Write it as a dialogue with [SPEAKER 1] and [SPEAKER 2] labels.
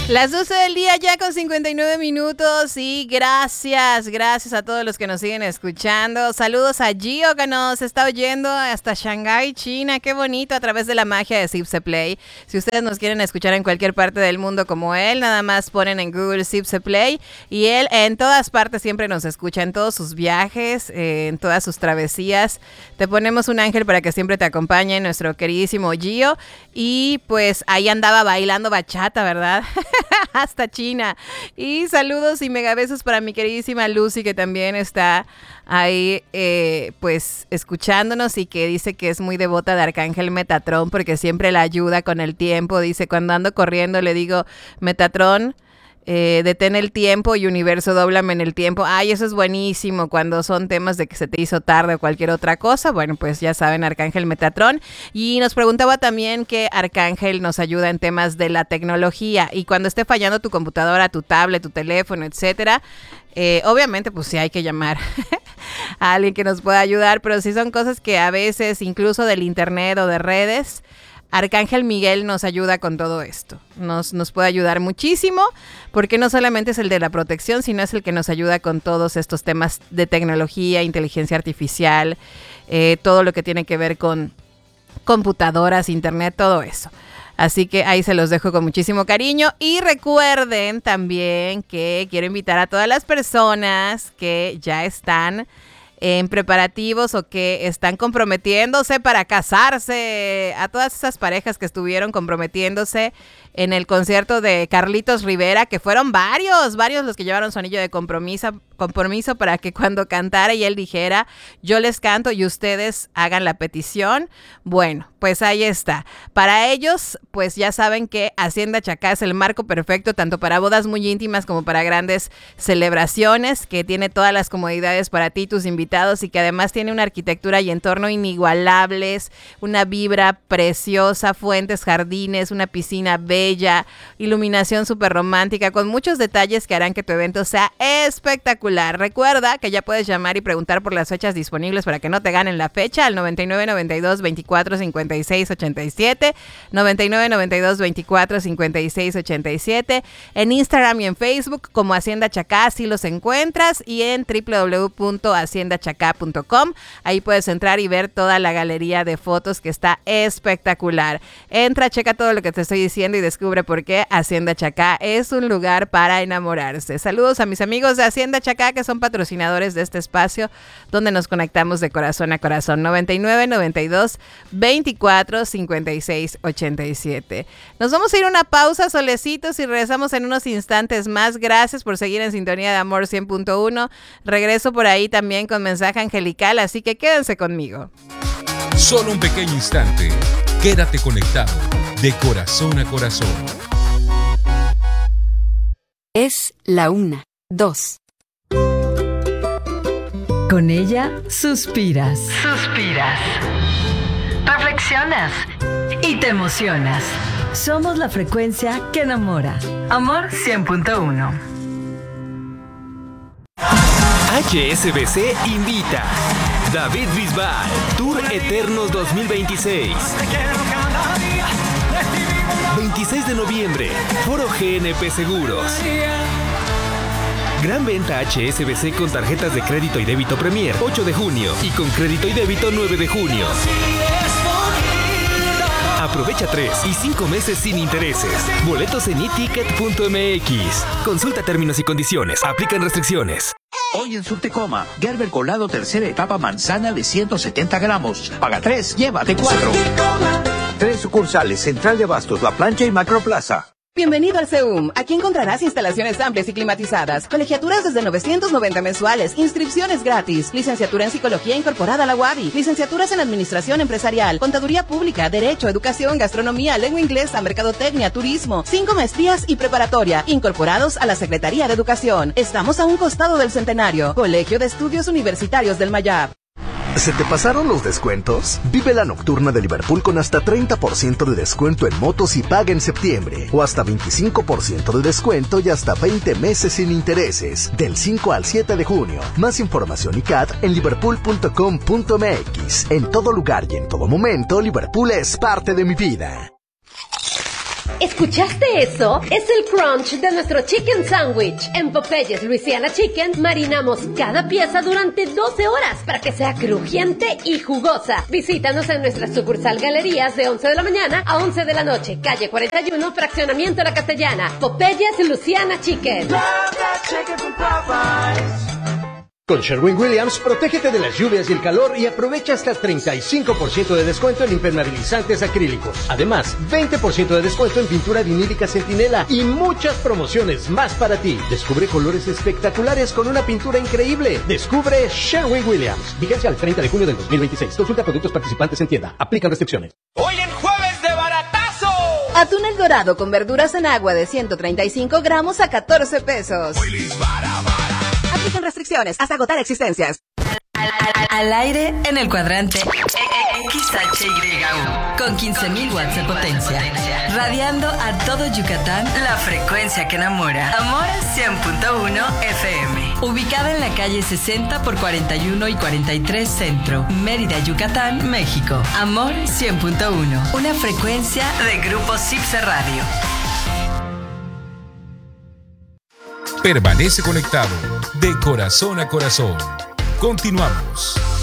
[SPEAKER 1] Las 12 del día ya con 59 minutos y gracias a todos los que nos siguen escuchando. Saludos a Gio que nos está oyendo hasta Shanghái, China. Qué bonito, a través de la magia de Zipse Play. Si ustedes nos quieren escuchar en cualquier parte del mundo como él, nada más ponen en Google Zipse Play y él en todas partes siempre nos escucha, en todos sus viajes, en todas sus travesías. Te ponemos un ángel para que siempre te acompañe, nuestro queridísimo Gio. Y pues ahí andaba bailando bachata, ¿verdad? Hasta China. Y saludos y megabesos para mi queridísima Lucy, que también está ahí pues escuchándonos y que dice que es muy devota de Arcángel Metatron porque siempre la ayuda con el tiempo. Dice, cuando ando corriendo le digo, Metatron, detén el tiempo y universo, dóblame en el tiempo. Ay, eso es buenísimo cuando son temas de que se te hizo tarde o cualquier otra cosa. Bueno, pues ya saben, Arcángel Metatron. Y nos preguntaba también que Arcángel nos ayuda en temas de la tecnología y cuando esté fallando tu computadora, tu tablet, tu teléfono, etcétera, obviamente pues sí hay que llamar a alguien que nos pueda ayudar, pero si son cosas que a veces incluso del internet o de redes, Arcángel Miguel nos ayuda con todo esto. Nos puede ayudar muchísimo porque no solamente es el de la protección, sino es el que nos ayuda con todos estos temas de tecnología, inteligencia artificial, todo lo que tiene que ver con computadoras, internet, todo eso. Así que ahí se los dejo con muchísimo cariño. Y recuerden también que quiero invitar a todas las personas que ya están en preparativos o que están comprometiéndose para casarse, a todas esas parejas que estuvieron comprometiéndose en el concierto de Carlitos Rivera, que fueron varios los que llevaron su anillo de compromiso para que cuando cantara y él dijera, yo les canto y ustedes hagan la petición. Bueno, pues ahí está. Para ellos, pues ya saben que Hacienda Chacá es el marco perfecto, tanto para bodas muy íntimas como para grandes celebraciones, que tiene todas las comodidades para ti y tus invitados y que además tiene una arquitectura y entorno inigualables, una vibra preciosa, fuentes, jardines, una piscina bella, iluminación súper romántica, con muchos detalles que harán que tu evento sea espectacular. Recuerda que ya puedes llamar y preguntar por las fechas disponibles para que no te ganen la fecha al 99 92 24 56 87, 99 92 24 56 87, en Instagram y en Facebook como Hacienda Chacá, así los encuentras, y en www.haciendachacá.com, ahí puedes entrar y ver toda la galería de fotos que está espectacular. Entra, checa todo lo que te estoy diciendo y descubre por qué Hacienda Chacá es un lugar para enamorarse. Saludos a mis amigos de Hacienda Chacá, que son patrocinadores de este espacio donde nos conectamos de corazón a corazón. 99 92 24 56 87. Nos vamos a ir a una pausa, solecitos, y regresamos en unos instantes más. Gracias por seguir en sintonía de Amor 100.1. Regreso por ahí también con mensaje angelical, así que quédense conmigo.
[SPEAKER 2] Solo un pequeño instante. Quédate conectado de corazón a corazón.
[SPEAKER 3] Es la 1:02.
[SPEAKER 4] Con ella suspiras.
[SPEAKER 5] Suspiras. Reflexionas.
[SPEAKER 4] Y te emocionas. Somos la frecuencia que enamora.
[SPEAKER 5] Amor 100.1.
[SPEAKER 6] HSBC invita. David Bisbal, Tour Eternos 2026. 26 de noviembre, Foro GNP Seguros. Gran venta HSBC con tarjetas de crédito y débito Premier 8 de junio y con crédito y débito 9 de junio. Aprovecha 3 y 5 meses sin intereses. Boletos en eticket.mx. Consulta términos y condiciones. Aplican restricciones.
[SPEAKER 7] Hoy en Subtecoma, Gerber colado tercera etapa manzana de 170 gramos. Paga 3, llévate 4. 3 sucursales, Central de Abastos, La Plancha y Macroplaza.
[SPEAKER 8] Bienvenido al CEUM. Aquí encontrarás instalaciones amplias y climatizadas, colegiaturas desde 990 mensuales, inscripciones gratis, licenciatura en Psicología incorporada a la UABI, licenciaturas en Administración Empresarial, Contaduría Pública, Derecho, Educación, Gastronomía, Lengua Inglesa, Mercadotecnia, Turismo, 5 maestrías y preparatoria, incorporados a la Secretaría de Educación. Estamos a un costado del Centenario. Colegio de Estudios Universitarios del Mayab.
[SPEAKER 9] ¿Se te pasaron los descuentos? Vive la nocturna de Liverpool con hasta 30% de descuento en motos y paga en septiembre. O hasta 25% de descuento y hasta 20 meses sin intereses. Del 5 al 7 de junio. Más información y CAT en liverpool.com.mx. En todo lugar y en todo momento, Liverpool es parte de mi vida.
[SPEAKER 10] ¿Escuchaste eso? Es el crunch de nuestro chicken sandwich. En Popeyes Louisiana Chicken marinamos cada pieza durante 12 horas para que sea crujiente y jugosa. Visítanos en nuestra sucursal Galerías de 11 de la mañana a 11 de la noche, calle 41, fraccionamiento La Castellana. Popeyes Louisiana Chicken.
[SPEAKER 11] Con Sherwin-Williams, protégete de las lluvias y el calor y aprovecha hasta 35% de descuento en impermeabilizantes acrílicos. Además, 20% de descuento en pintura vinílica Centinela y muchas promociones más para ti. Descubre colores espectaculares con una pintura increíble. Descubre Sherwin-Williams. Vigencia al 30 de junio del 2026. Consulta productos participantes en tienda. Aplican restricciones.
[SPEAKER 12] Hoy en Jueves de Baratazo.
[SPEAKER 8] Atún El Dorado con verduras en agua de 135 gramos a 14 pesos. Aplican restricciones hasta agotar existencias.
[SPEAKER 4] Al aire en el cuadrante XHYU con 15.000 watts de potencia, radiando a todo Yucatán la frecuencia que enamora. Amor 100.1 FM, ubicada en la calle 60 por 41 y 43 Centro, Mérida, Yucatán, México. Amor 100.1, una frecuencia de Grupo Cipse Radio.
[SPEAKER 2] Permanece conectado de corazón a corazón. Continuamos.